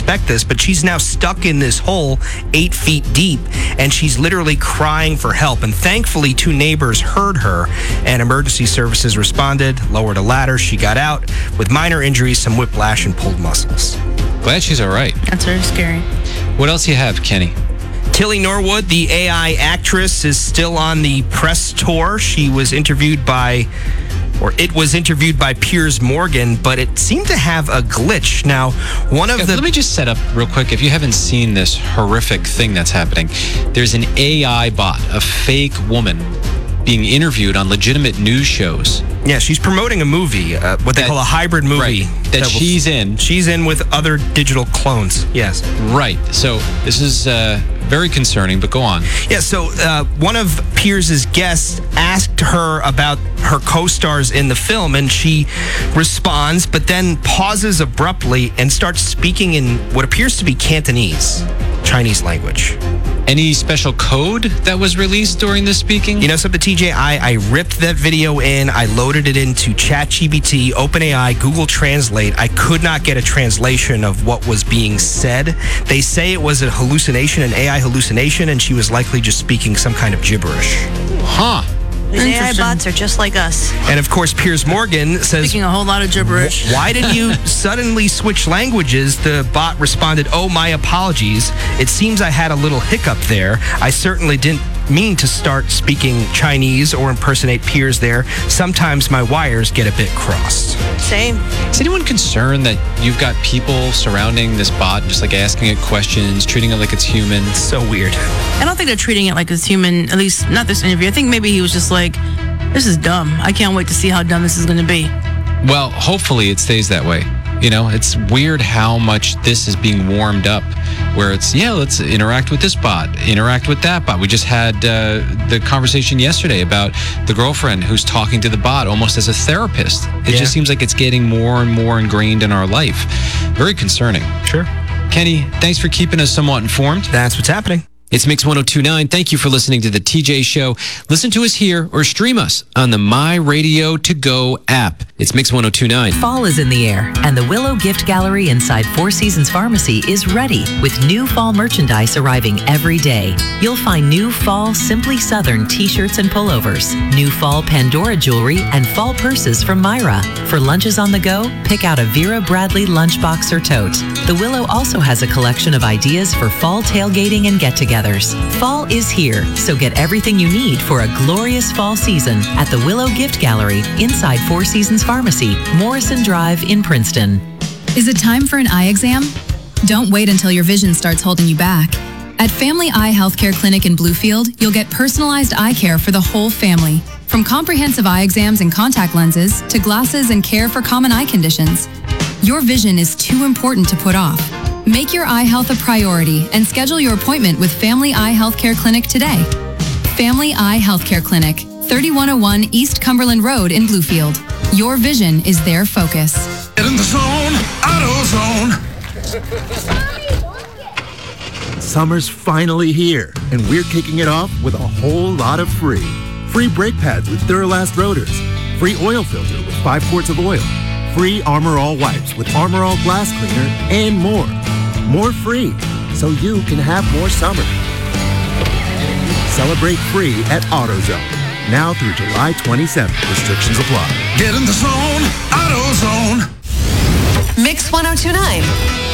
expect this, but she's now stuck in this hole 8 feet deep, and she's literally crying for help. And thankfully, 2 neighbors heard her, and emergency services responded, lowered a ladder. She got out with minor injuries, some whiplash, and pulled muscles. Glad she's all right. That's very scary. What else you have, Kenny? Tilly Norwood, the AI actress, is still on the press tour. She was interviewed by, or it was interviewed by Piers Morgan, but it seemed to have a glitch. Now, let me just set up real quick. If you haven't seen this horrific thing that's happening, there's an AI bot, a fake woman, being interviewed on legitimate news shows. Yeah, she's promoting a movie, what they call a hybrid movie. Right, that she's in. She's in with other digital clones, yes. Right, so this is very concerning, but go on. Yeah, so one of Piers's guests asked her about her co-stars in the film, and she responds, but then pauses abruptly and starts speaking in what appears to be Cantonese, Chinese language. Any special code that was released during this speaking? You know something, TJ? I ripped that video in. I loaded it into ChatGPT, OpenAI, Google Translate. I could not get a translation of what was being said. They say it was a hallucination, an AI hallucination, and she was likely just speaking some kind of gibberish. Huh. These AI bots are just like us. And of course, Piers Morgan says, speaking a whole lot of gibberish. Why did you suddenly switch languages? The bot responded, "Oh, my apologies. It seems I had a little hiccup there. I certainly didn't mean to start speaking Chinese or impersonate Piers there. Sometimes my wires get a bit crossed." Same. Is anyone concerned that you've got people surrounding this bot, just like asking it questions, treating it like it's human? It's so weird. I don't think they're treating it like it's human, at least not this interview. I think maybe he was just like, this is dumb. I can't wait to see how dumb this is going to be. Well, hopefully it stays that way. You know, it's weird how much this is being warmed up, where it's, let's interact with this bot, interact with that bot. We just had the conversation yesterday about the girlfriend who's talking to the bot almost as a therapist. It just seems like it's getting more and more ingrained in our life. Very concerning. Sure. Kenny, thanks for keeping us somewhat informed. That's what's happening. It's Mix 102.9. Thank you for listening to the TJ Show. Listen to us here or stream us on the My Radio To Go app. It's Mix 102.9. Fall is in the air, and the Willow Gift Gallery inside Four Seasons Pharmacy is ready with new fall merchandise arriving every day. You'll find new fall Simply Southern t-shirts and pullovers, new fall Pandora jewelry, and fall purses from Myra. For lunches on the go, pick out a Vera Bradley lunchbox or tote. The Willow also has a collection of ideas for fall tailgating and get-togethers. Fall is here, so get everything you need for a glorious fall season at the Willow Gift Gallery inside Four Seasons Pharmacy, Morrison Drive in Princeton. Is it time for an eye exam? Don't wait until your vision starts holding you back. At Family Eye Healthcare Clinic in Bluefield, you'll get personalized eye care for the whole family. From comprehensive eye exams and contact lenses to glasses and care for common eye conditions. Your vision is too important to put off. Make your eye health a priority and schedule your appointment with Family Eye Healthcare Clinic today. Family Eye Healthcare Clinic, 3101 East Cumberland Road in Bluefield. Your vision is their focus. Get in the zone, AutoZone. Summer's finally here, and we're kicking it off with a whole lot of free. Free brake pads with Duralast rotors. Free oil filter with 5 quarts of oil. Free Armor All wipes with Armor All glass cleaner, and more. More free, so you can have more summer. Celebrate free at AutoZone. Now through July 27th. Restrictions apply. Get in the zone, AutoZone. Mix 102.9.